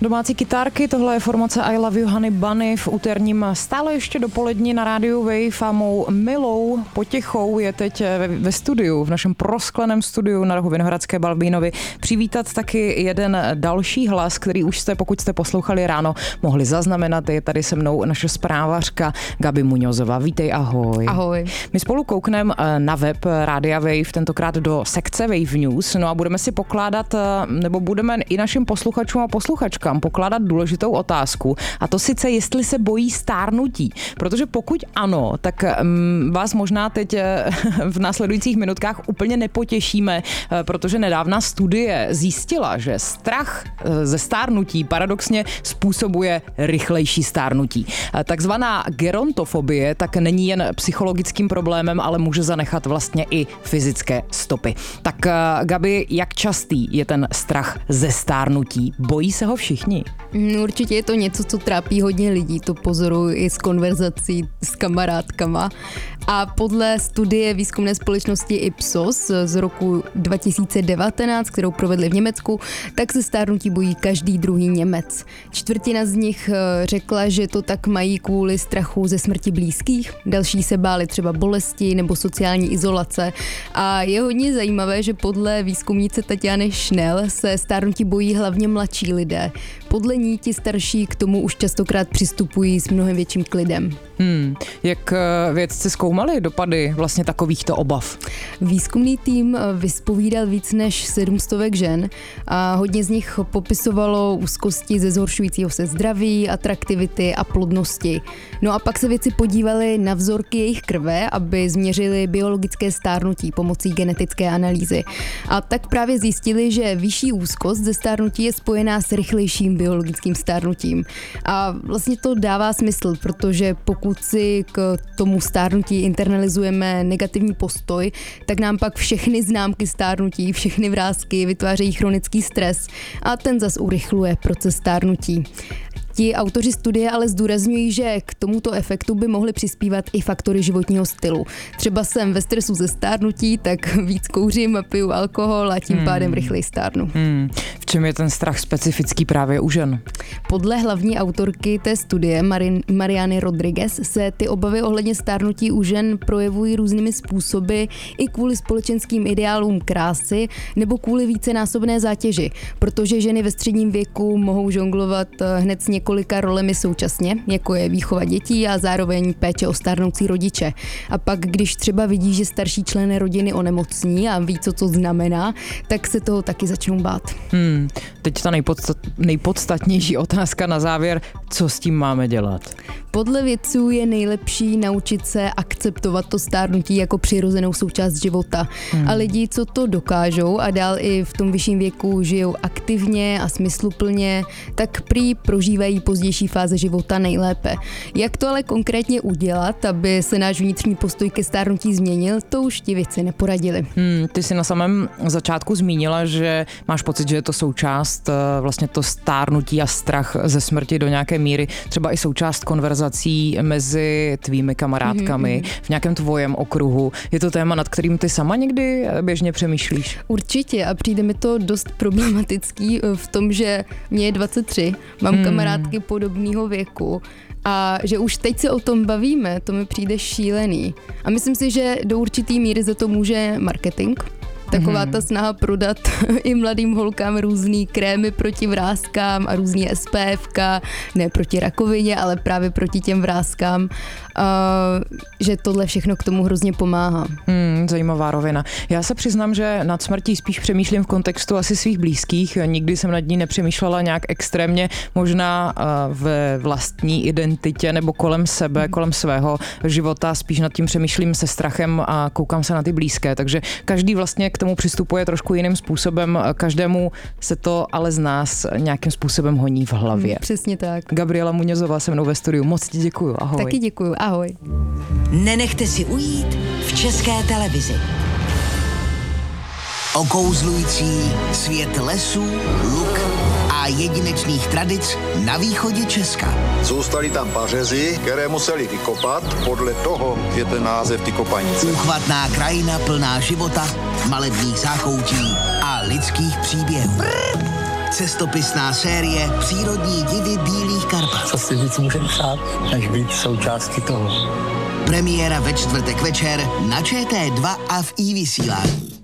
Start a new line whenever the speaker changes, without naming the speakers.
Domácí kytárky, tohle je formace I Love You Honey Bunny v úterním stále ještě dopolední na rádiu Wave a mou milou potěchou je teď ve studiu, v našem proskleném studiu na rohu Vinohradské Balbínovy přivítat taky jeden další hlas, který už jste, pokud jste poslouchali ráno, mohli zaznamenat. Je tady se mnou naše zprávařka Gabi Muňozová. Vítej, ahoj.
Ahoj.
My spolu koukneme na web Rádia Wave, tentokrát do sekce Wave News, no a budeme si pokládat, nebo budeme i našim posluchačům a posluchačkám pokládat důležitou otázku, a to sice, jestli se bojí stárnutí. Protože pokud ano, tak vás možná teď v následujících minutkách úplně nepotěšíme, protože nedávná studie zjistila, že strach ze stárnutí paradoxně způsobuje rychlejší stárnutí. Takzvaná gerontofobie tak není jen psychologickým problémem, ale může zanechat vlastně i fyzické stopy. Tak Gabi, jak častý je ten strach ze stárnutí? Bojí se ho všichni?
Určitě je to něco, co trápí hodně lidí, to pozoruji i z konverzací s kamarádkama. A podle studie výzkumné společnosti Ipsos z roku 2019, kterou provedli v Německu, tak se stárnutí bojí každý druhý Němec. Čtvrtina z nich řekla, že to tak mají kvůli strachu ze smrti blízkých, další se báli třeba bolesti nebo sociální izolace. A je hodně zajímavé, že podle výzkumnice Tatiany Schnell se stárnutí bojí hlavně mladší lidé. Podle ní ti starší k tomu už častokrát přistupují s mnohem větším klidem.
Jak vědci zkoumali dopady vlastně takovýchto obav?
Výzkumný tým vyspovídal víc než 700 žen a hodně z nich popisovalo úzkosti ze zhoršujícího se zdraví, atraktivity a plodnosti. No a pak se vědci podívali na vzorky jejich krve, aby změřili biologické stárnutí pomocí genetické analýzy. A tak právě zjistili, že vyšší úzkost ze stárnutí je spojená s rychlejším biologickým stárnutím. A vlastně to dává smysl, protože pokud si k tomu stárnutí internalizujeme negativní postoj, tak nám pak všechny známky stárnutí, všechny vrásky vytvářejí chronický stres a ten zas urychluje proces stárnutí. Ti autoři studie ale zdůrazňují, že k tomuto efektu by mohly přispívat i faktory životního stylu. Třeba jsem ve stresu ze stárnutí, tak víc kouřím a piju alkohol a tím pádem rychleji stárnu.
V čem je ten strach specifický právě u žen?
Podle hlavní autorky té studie, Mariany Rodriguez, se ty obavy ohledně stárnutí u žen projevují různými způsoby i kvůli společenským ideálům krásy nebo kvůli vícenásobné zátěži, protože ženy ve středním věku mohou žonglovat hned s několika rolemi současně, jako je výchova dětí a zároveň péče o stárnoucí rodiče. A pak, když třeba vidí, že starší členy rodiny onemocní a ví, co to znamená, tak se toho taky začnou bát.
Teď ta nejpodstatnější otázka na závěr, co s tím máme dělat?
Podle vědců je nejlepší naučit se akceptovat to stárnutí jako přirozenou součást života. A lidi, co to dokážou a dál i v tom vyšším věku žijou aktivně a smysluplně, tak prý prožívají pozdější fáze života nejlépe. Jak to ale konkrétně udělat, aby se náš vnitřní postoj ke stárnutí změnil, to už ti vědci neporadili.
Ty jsi na samém začátku zmínila, že máš pocit, že je to součást vlastně to stárnutí a strach ze smrti do nějaké míry, třeba i součást konverzací mezi tvými kamarádkami v nějakém tvojem okruhu. Je to téma, nad kterým ty sama někdy běžně přemýšlíš?
Určitě a přijde mi to dost problematický v tom, že mě je 23, mám kamarádky podobného věku a že už teď se o tom bavíme, to mi přijde šílený. A myslím si, že do určitý míry za to může marketing. Taková ta snaha prodat i mladým holkám různý krémy proti vráskám a různý SPFka, ne proti rakovině, ale právě proti těm vráskám, že tohle všechno k tomu hrozně pomáhá.
Zajímavá rovina. Já se přiznám, že nad smrtí spíš přemýšlím v kontextu asi svých blízkých. Nikdy jsem nad ní nepřemýšlela nějak extrémně, možná ve vlastní identitě nebo kolem sebe, kolem svého života. Spíš nad tím přemýšlím se strachem a koukám se na ty blízké. Takže každý vlastně k tomu přistupuje trošku jiným způsobem. Každému se to ale z nás nějakým způsobem honí v hlavě.
Přesně tak.
Gabriela Muňozová se mnou ve studiu. Moc ti děkuju. Ahoj.
Taky děkuju. Ahoj.
Nenechte si ujít v České televizi. Okouzlující svět lesů, luk a jedinečných tradic na východě Česka.
Zůstaly tam pařezy, které museli vykopat, podle toho je ten název ty kopanice.
Úchvatná krajina plná života, malebných záchoutí a lidských příběhů. Cestopisná série Přírodní divy Bílých Karpat.
Co si víc můžeme přát, než být součástí toho.
Premiéra ve čtvrtek večer na ČT2 a v iVysílání.